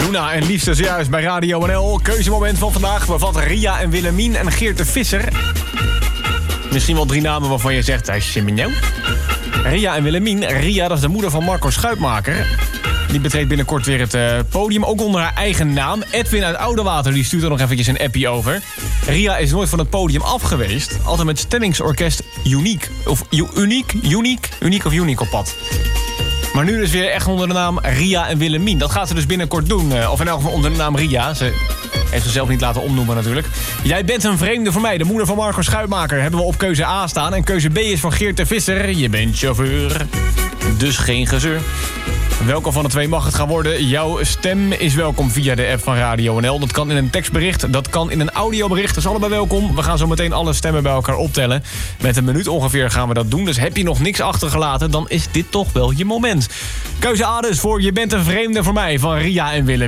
Luna en Liefste zojuist bij Radio NL. Keuzemoment van vandaag bevat Ria en Willemien en Geert de Visser. Misschien wel 3 namen waarvan je zegt, hij Simignon. Ria en Willemien. Ria, dat is de moeder van Marco Schuitmaker. Die betreedt binnenkort weer het podium, ook onder haar eigen naam. Edwin uit Oudewater, die stuurt er nog eventjes een appie over. Ria is nooit van het podium af geweest. Altijd met stemmingsorkest Uniek. Of Uniek of Uniek op pad. Maar nu dus weer echt onder de naam Ria en Willemien. Dat gaat ze dus binnenkort doen. Of in elk geval onder de naam Ria. Ze heeft zichzelf niet laten omnoemen natuurlijk. Jij bent een vreemde voor mij. De moeder van Marco Schuitmaker hebben we op keuze A staan. En keuze B is van Geert de Visser. Je bent chauffeur. Dus geen gezeur. Welke van de 2 mag het gaan worden? Jouw stem is welkom via de app van Radio NL. Dat kan in een tekstbericht, dat kan in een audiobericht. Dat is allebei welkom. We gaan zo meteen alle stemmen bij elkaar optellen. Met een minuut ongeveer gaan we dat doen. Dus heb je nog niks achtergelaten, dan is dit toch wel je moment. Keuze A dus voor Je bent een vreemde voor mij van Ria en Willem.